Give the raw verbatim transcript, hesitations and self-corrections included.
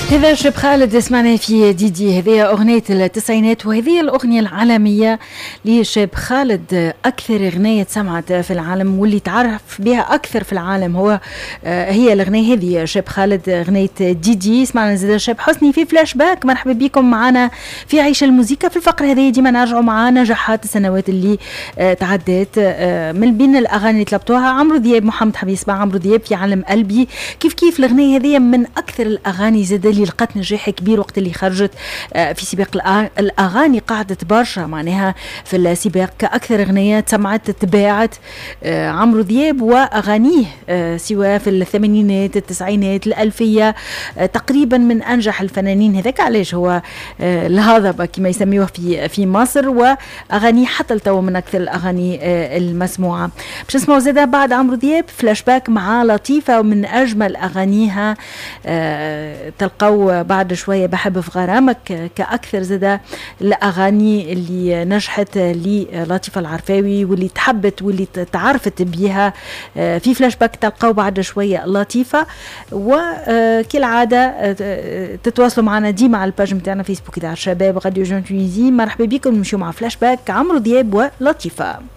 هذا شاب خالد سمعنا في ديدي. هذه أغنية التسعينات وهذه الأغنية العالمية لشاب خالد، أكثر أغنية سمعت في العالم واللي تعرف بها أكثر في العالم هو هي الأغنية هذه شاب خالد، أغنية ديدي. سمعنا زيادة شاب حسني في فلاش باك. مرحبا بكم معنا في عيش الموسيقى. في الفقرة هذه ديما نرجعوا مع نجاحات السنوات اللي تعدت. من بين الأغاني اللي طلبتوها عمرو دياب، محمد حبيب يسمع عمرو دياب في عالم قلبي. كيف كيف الأغنية هذه من أكثر الأغاني زاد اللي لقت نجاح كبير وقت اللي خرجت في سباق الأغاني، قاعدة برشا معناها في السباق كأكثر أغنية سمعت تباعت عمرو دياب وأغانيه، سواء في الثمانينات التسعينات الألفية، تقريبا من أنجح الفنانين. هذاك علاش هو الهضبة كما يسميوه في في مصر، وأغانيه حتى التو من أكثر الأغاني المسموعة. باش نسمعوا زادا بعد عمرو دياب فلاش باك مع لطيفة ومن أجمل أغانيها. تلقوا بعد شوية بحب في غرامك كأكثر زادا الأغاني اللي نجحت للطيفة العرفاوي واللي تحبت واللي تعرفت بيها. في فلاش باك تلقوا بعد شوية لطيفة، وكالعادة تتواصلوا معنا ديما على الباج متاعنا فيسبوك إذاعة شباب راديو جون تونيزي. مرحبا بكم، نمشيو مع فلاش باك عمرو دياب ولطيفة.